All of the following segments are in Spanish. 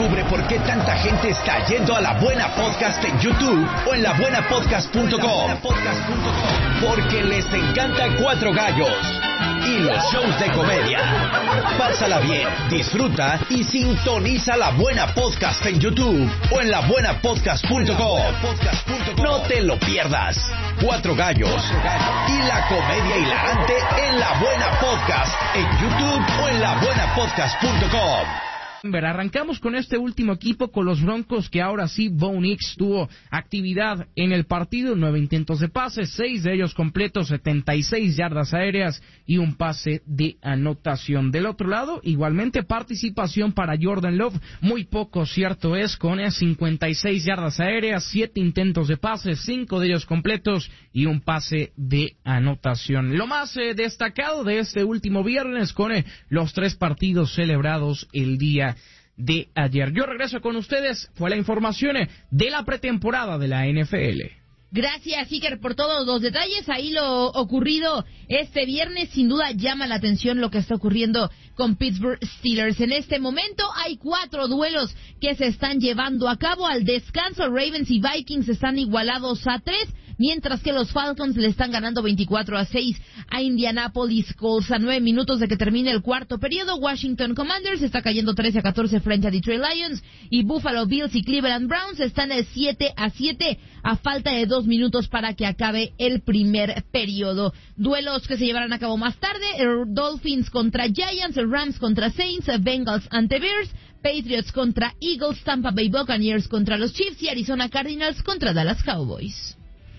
Descubre por qué tanta gente está yendo a La Buena Podcast en YouTube o en labuenapodcast.com. Porque les encanta Cuatro Gallos y los shows de comedia. Pásala bien, disfruta y sintoniza La Buena Podcast en YouTube o en labuenapodcast.com. No te lo pierdas. Cuatro Gallos y la comedia hilarante en La Buena Podcast en YouTube o en labuenapodcast.com. Arrancamos con este último equipo, con los Broncos, que ahora sí Bo Nix tuvo actividad en el partido, 9 intentos de pase, 6 de ellos completos, 76 yardas aéreas y un pase de anotación. Del otro lado, igualmente participación para Jordan Love, muy poco cierto es, con 56 yardas aéreas, 7 intentos de pase, 5 de ellos completos y un pase de anotación. Lo más destacado de este último viernes, con los 3 partidos celebrados el día de ayer. Yo regreso con ustedes. Fue la información de la pretemporada de la NFL. Gracias, Iker, por todos los detalles. Ahí lo ocurrido este viernes. Sin duda llama la atención lo que está ocurriendo con Pittsburgh Steelers. En este momento hay 4 duelos que se están llevando a cabo. Al descanso, Ravens y Vikings están igualados a 3, mientras que los Falcons le están ganando 24-6 a Indianapolis Colts. A 9 minutos de que termine el cuarto periodo, Washington Commanders está cayendo 13-14 frente a Detroit Lions, y Buffalo Bills y Cleveland Browns están 7-7 a falta de 2 minutos para que acabe el primer periodo. Duelos que se llevarán a cabo más tarde: Dolphins contra Giants, Rams contra Saints, Bengals ante Bears, Patriots contra Eagles, Tampa Bay Buccaneers contra los Chiefs y Arizona Cardinals contra Dallas Cowboys.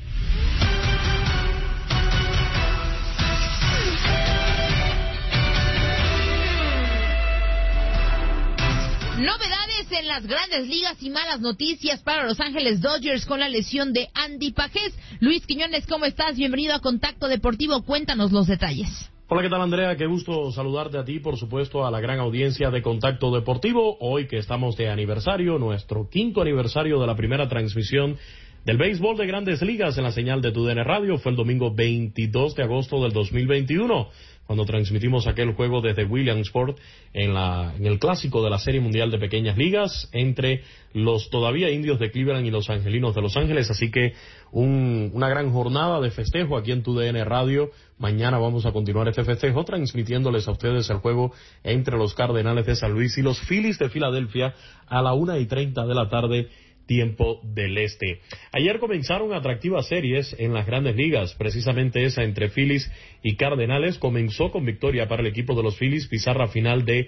Novedades en las Grandes Ligas y malas noticias para Los Ángeles Dodgers con la lesión de Andy Pajés. Luis Quiñones, ¿cómo estás? Bienvenido a Contacto Deportivo. Cuéntanos los detalles. Hola, ¿qué tal, Andrea? Qué gusto saludarte a ti, por supuesto, a la gran audiencia de Contacto Deportivo. Hoy que estamos de aniversario, nuestro 5º aniversario de la primera transmisión del béisbol de Grandes Ligas en la señal de TUDN Radio. Fue el domingo 22 de agosto del 2021, cuando transmitimos aquel juego desde Williamsport en el clásico de la Serie Mundial de Pequeñas Ligas entre los todavía Indios de Cleveland y los Angelinos de Los Ángeles. Así que una gran jornada de festejo aquí en TUDN Radio. Mañana vamos a continuar este festejo transmitiéndoles a ustedes el juego entre los Cardenales de San Luis y los Phillies de Filadelfia a la 1:30 de la tarde, tiempo del este. Ayer comenzaron atractivas series en las Grandes Ligas, precisamente esa entre Phillies y Cardenales comenzó con victoria para el equipo de los Phillies, pizarra final de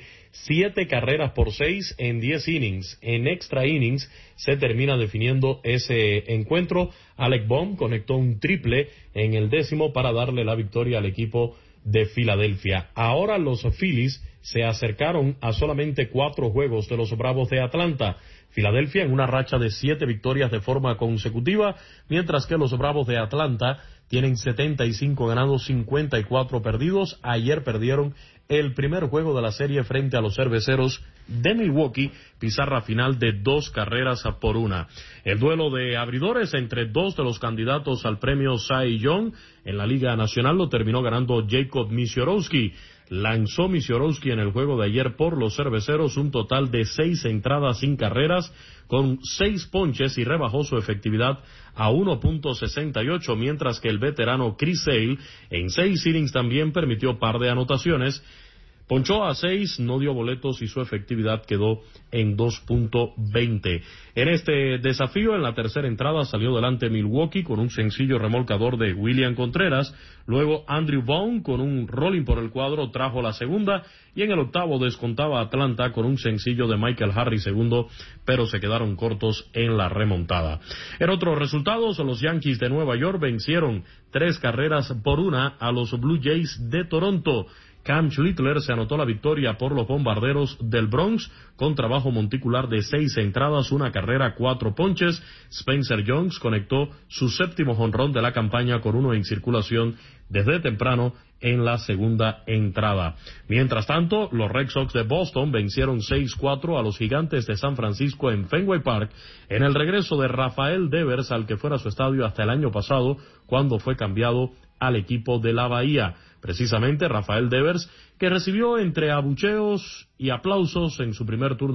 7-6 en 10 innings. En extra innings se termina definiendo ese encuentro. Alec Bohm conectó un triple en el 10º para darle la victoria al equipo de Filadelfia. Ahora los Phillies se acercaron a solamente 4 juegos de los Bravos de Atlanta. Filadelfia en una racha de 7 victorias de forma consecutiva, mientras que los Bravos de Atlanta tienen 75 ganados, 54 perdidos. Ayer perdieron el primer juego de la serie frente a los Cerveceros de Milwaukee, pizarra final de 2-1. El duelo de abridores entre 2 de los candidatos al premio Cy Young en la Liga Nacional lo terminó ganando Jacob Misiorowski. Lanzó Misiorowski en el juego de ayer por los Cerveceros un total de 6 entradas sin carreras, con 6 ponches, y rebajó su efectividad a 1.68, mientras que el veterano Chris Sale en 6 innings también permitió par de anotaciones. Ponchó a 6, no dio boletos y su efectividad quedó en 2.20. En este desafío, en la tercera entrada, salió delante Milwaukee con un sencillo remolcador de William Contreras. Luego Andrew Vaughn con un rolling por el cuadro trajo la segunda. Y en el octavo descontaba Atlanta con un sencillo de Michael Harris segundo, pero se quedaron cortos en la remontada. En otros resultados, los Yankees de Nueva York vencieron 3-1 a los Blue Jays de Toronto. Cam Schlittler se anotó la victoria por los Bombarderos del Bronx con trabajo monticular de 6 entradas, 1 carrera, 4 ponches. Spencer Jones conectó su 7º jonrón de la campaña con 1 en circulación desde temprano en la segunda entrada. Mientras tanto, los Red Sox de Boston vencieron 6-4 a los Gigantes de San Francisco en Fenway Park en el regreso de Rafael Devers al que fuera su estadio hasta el año pasado, cuando fue cambiado al equipo de la Bahía. Precisamente Rafael Devers, que recibió entre abucheos y aplausos en su primer turno